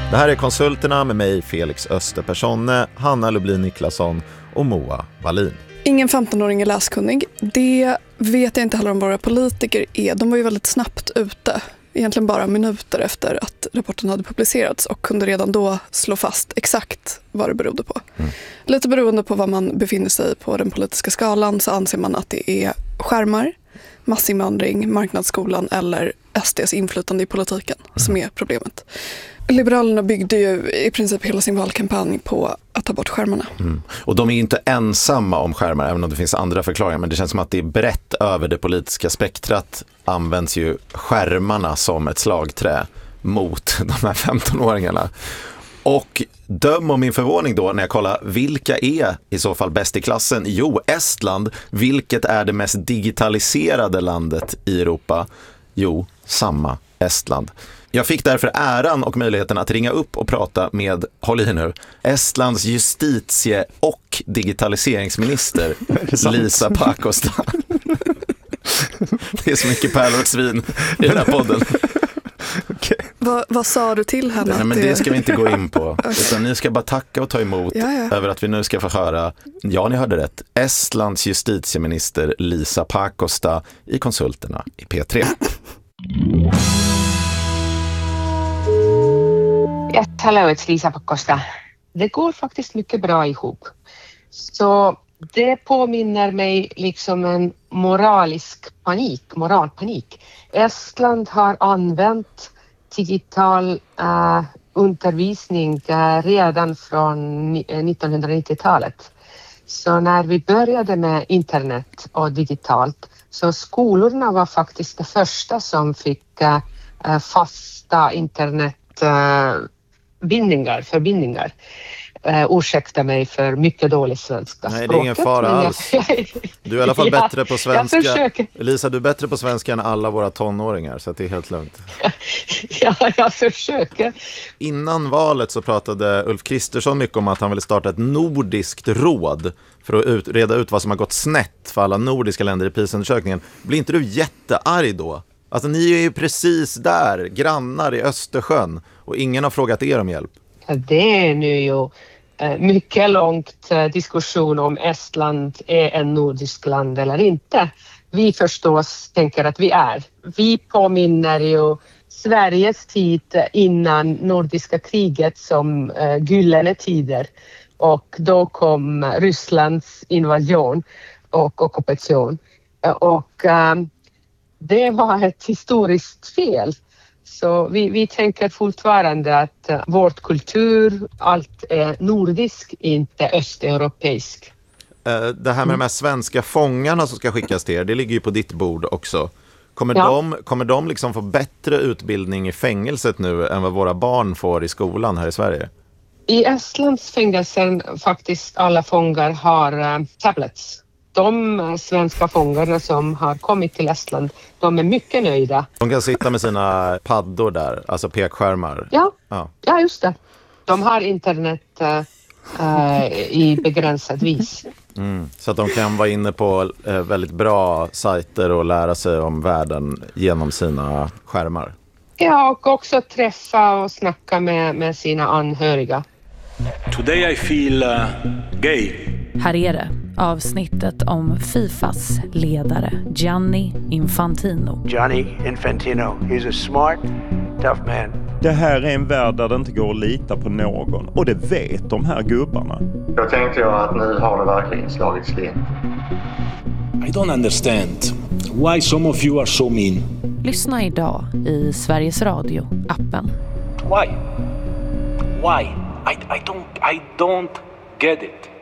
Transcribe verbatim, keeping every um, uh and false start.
Det här är Konsulterna med mig, Felix Österpersonne, Hanna Lublin Niklasson och Moa Wallin. Ingen femtonåring är läskunnig. Det vet jag inte heller om våra politiker är. De var ju väldigt snabbt ute, egentligen bara minuter efter att rapporten hade publicerats, och kunde redan då slå fast exakt vad det berodde på. Mm. Lite beroende på vad man befinner sig på den politiska skalan så anser man att det är skärmar, massinvandring, marknadsskolan eller S D:s inflytande i politiken mm. som är problemet. Liberalerna byggde ju i princip hela sin valkampanj på att ta bort skärmarna. Mm. Och de är inte ensamma om skärmar, även om det finns andra förklaringar. Men det känns som att det är brett över det politiska spektrat. Används ju skärmarna som ett slagträ mot de här femtonåringarna. Och döm om min förvåning då när jag kollar vilka är i så fall bäst i klassen. Jo, Estland. Vilket är det mest digitaliserade landet i Europa? Jo, samma Estland. Jag fick därför äran och möjligheten att ringa upp och prata med, håll i nu, Estlands justitie- och digitaliseringsminister Liisa Pakosta. Det är så mycket pärlor och svin i den här podden. Okay. Va, vad sa du till henne? Nej, men det ska vi inte gå in på. Okay. Utan ni ska bara tacka och ta emot ja, ja. över att vi nu ska få höra, ja ni hörde rätt, Estlands justitieminister Liisa Pakosta i Konsulterna i P tre. Yes, hello, it's Liisa Pakosta. Det går faktiskt mycket bra ihop. Så det påminner mig liksom en moralisk panik, moralpanik. Estland har använt digital uh, undervisning uh, redan från nittonhundranittiotalet. Så när vi började med internet och digitalt så skolorna var faktiskt det första som fick uh, fasta internetbindningar, uh, förbindningar. Uh, ursäkta mig för mycket dålig svenska. Nej, det är ingen fara alls. Du är i alla fall ja, bättre på svenska. Lisa, du är bättre på svenska än alla våra tonåringar, så att det är helt lugnt. Ja, jag försöker. Innan valet så pratade Ulf Kristersson mycket om att han ville starta ett nordiskt råd för att ut, reda ut vad som har gått snett för alla nordiska länder i PISA-undersökningen. Blir inte du jättearg då? Alltså ni är ju precis där, grannar i Östersjön, och ingen har frågat er om hjälp. Det är nu ju mycket långt diskussion om Estland är en nordisk land eller inte. Vi förstås tänker att vi är. Vi påminner ju Sveriges tid innan nordiska kriget som gyllene tider. Och då kom Rysslands invasion och ockupation. Och um, det var ett historiskt fel. Så vi, vi tänker fortfarande att uh, vårt kultur, allt är nordisk, inte östeuropeisk. Uh, det här med de här svenska fångarna som ska skickas till er, det ligger ju på ditt bord också. Kommer, ja. de, kommer de liksom få bättre utbildning i fängelset nu än vad våra barn får i skolan här i Sverige? I Estlands fängelsen faktiskt alla fångar har uh, tablets. De svenska fångarna som har kommit till Estland, de är mycket nöjda. De kan sitta med sina paddor där, alltså pekskärmar. Ja, ja. ja just det. De har internet uh, i begränsad vis. Mm, så att de kan vara inne på uh, väldigt bra sajter och lära sig om världen genom sina skärmar. Ja, och också träffa och snacka med, med sina anhöriga. Today I feel uh, gay. Här är det, avsnittet om Fifas ledare Gianni Infantino. Gianni Infantino, he's a smart, tough man. Det här är en värld där det inte går att lita på någon, och det vet de här gubbarna. Då tänkte jag att nu har det verkligen slagit slint. I don't understand why some of you are so mean. Lyssna idag i Sveriges Radio-appen. Why? Why? I, I don't, I don't get it.